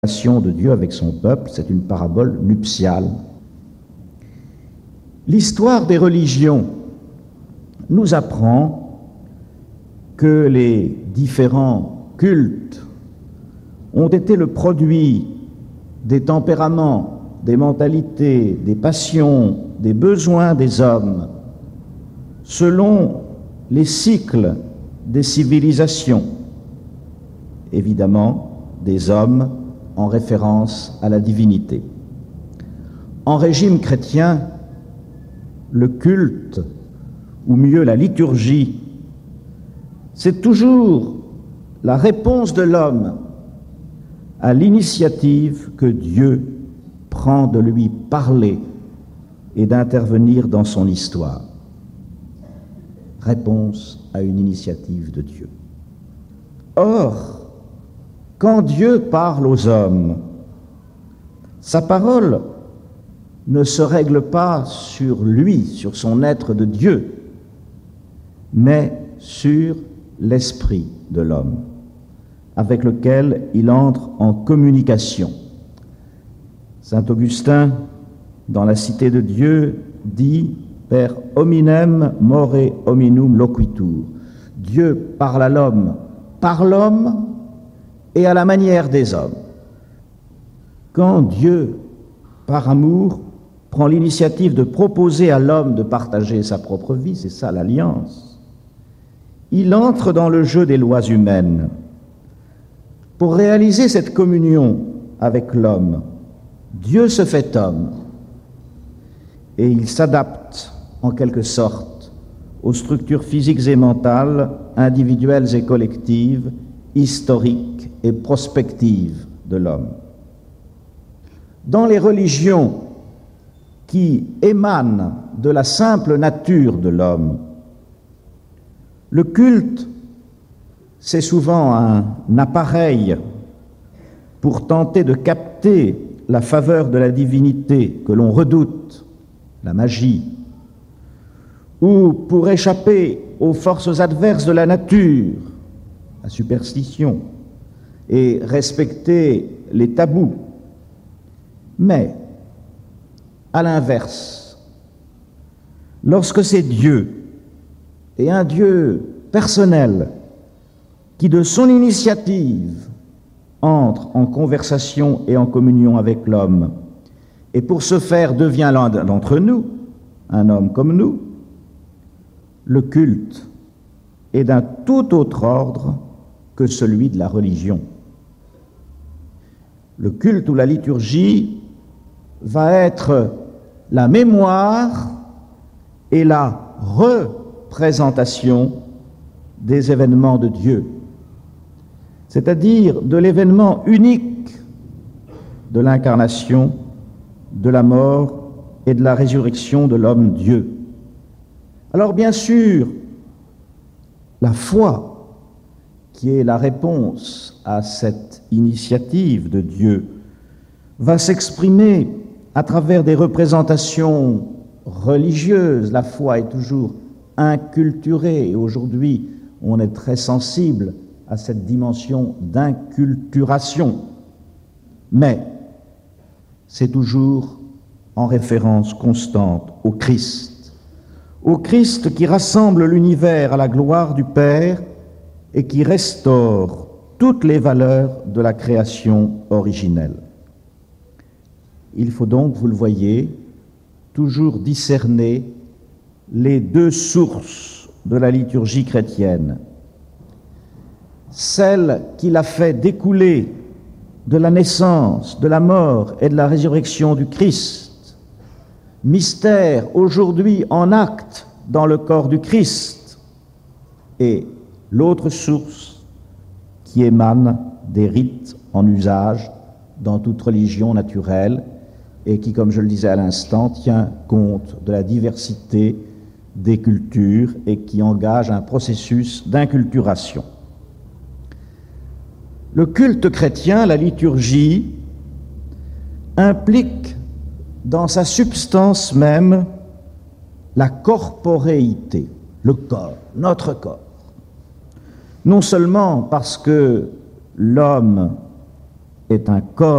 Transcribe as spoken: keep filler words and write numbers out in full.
de Dieu avec son peuple, c'est une parabole nuptiale. L'histoire des religions nous apprend que les différents cultes ont été le produit des tempéraments, des mentalités, des passions, des besoins des hommes, selon les cycles des civilisations, évidemment des hommes en référence à la divinité. En régime chrétien, le culte, ou mieux la liturgie, c'est toujours la réponse de l'homme à l'initiative que Dieu prend de lui parler et d'intervenir dans son histoire. Réponse à une initiative de Dieu. Or, quand Dieu parle aux hommes, sa parole ne se règle pas sur lui, sur son être de Dieu, mais sur l'esprit de l'homme, avec lequel il entre en communication. Saint Augustin, dans la Cité de Dieu, dit « Per hominem more hominum loquitur ». Dieu parle à l'homme par l'homme et à la manière des hommes. Quand Dieu, par amour, prend l'initiative de proposer à l'homme de partager sa propre vie, c'est ça l'alliance, il entre dans le jeu des lois humaines. Pour réaliser cette communion avec l'homme, Dieu se fait homme et il s'adapte en quelque sorte aux structures physiques et mentales, individuelles et collectives, historiques et prospectives de l'homme. Dans les religions qui émanent de la simple nature de l'homme, le culte, c'est souvent un appareil pour tenter de capter la faveur de la divinité que l'on redoute, la magie, ou pour échapper aux forces adverses de la nature, la superstition, et respecter les tabous. Mais, à l'inverse, lorsque c'est Dieu, et un Dieu personnel, qui de son initiative entre en conversation et en communion avec l'homme, et pour ce faire devient l'un d'entre nous, un homme comme nous, le culte est d'un tout autre ordre que celui de la religion. Le culte ou la liturgie va être la mémoire et la représentation des événements de Dieu, c'est-à-dire de l'événement unique de l'incarnation, de la mort et de la résurrection de l'homme-Dieu. Alors bien sûr, la foi, qui est la réponse à cette initiative de Dieu, va s'exprimer à travers des représentations religieuses. La foi est toujours inculturée, et aujourd'hui, on est très sensible à cette dimension d'inculturation. Mais c'est toujours en référence constante au Christ, au Christ qui rassemble l'univers à la gloire du Père et qui restaure toutes les valeurs de la création originelle. Il faut donc, vous le voyez, toujours discerner les deux sources de la liturgie chrétienne. Celle qui l'a fait découler de la naissance, de la mort et de la résurrection du Christ, mystère aujourd'hui en acte dans le corps du Christ, et l'autre source qui émane des rites en usage dans toute religion naturelle et qui, comme je le disais à l'instant, tient compte de la diversité des cultures et qui engage un processus d'inculturation. Le culte chrétien, la liturgie, implique dans sa substance même la corporéité, le corps, notre corps. Non seulement parce que l'homme est un corps